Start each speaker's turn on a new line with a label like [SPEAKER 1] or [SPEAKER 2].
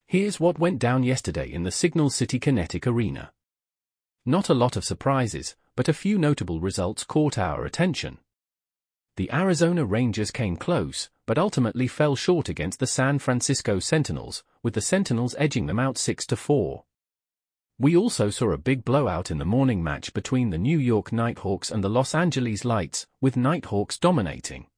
[SPEAKER 1] Here's what went down yesterday in the Signal City Kinetic Arena. Not a lot of surprises, but a few notable results caught our attention. The Arizona Rangers came close, but ultimately fell short against the San Francisco Sentinels, with the Sentinels edging them out 6-4. We also saw a big blowout in the morning match between the New York Nighthawks and the Los Angeles Lights, with Nighthawks dominating.